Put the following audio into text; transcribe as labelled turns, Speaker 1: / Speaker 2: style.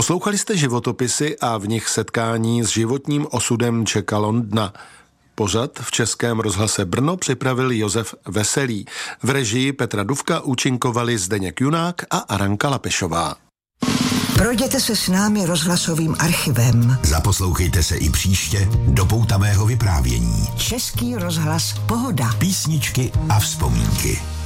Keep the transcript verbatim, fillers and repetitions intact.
Speaker 1: Poslouchali jste životopisy a v nich setkání s životním osudem Jacka Londona. Pořad v Českém rozhlase Brno připravil Josef Veselý. V režii Petra Dufka účinkovali Zdeněk Junák a Aranka Lapešová.
Speaker 2: Projděte se s námi rozhlasovým archivem.
Speaker 3: Zaposlouchejte se i příště do poutavého vyprávění.
Speaker 2: Český rozhlas Pohoda.
Speaker 3: Písničky a vzpomínky.